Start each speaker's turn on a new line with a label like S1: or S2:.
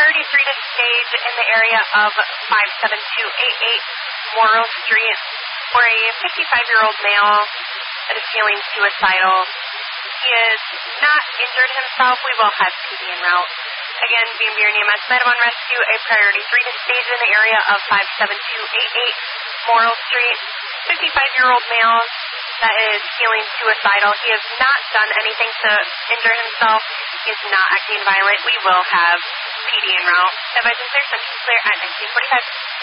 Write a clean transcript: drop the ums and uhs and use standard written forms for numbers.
S1: priority 3 to stage in the area of 57288 Morrow Street for a 55-year-old male that is feeling suicidal. He is not injured himself. We will have PD en route. Again, BMB or EMS Medivon Rescue, a priority 3 to stage in the area of 57288 Morrow Street. 55-year-old male that is feeling suicidal. He has not done anything to injure himself. He is not acting violent. We will have PD en route. Advise and clear, Central Clear at 1945.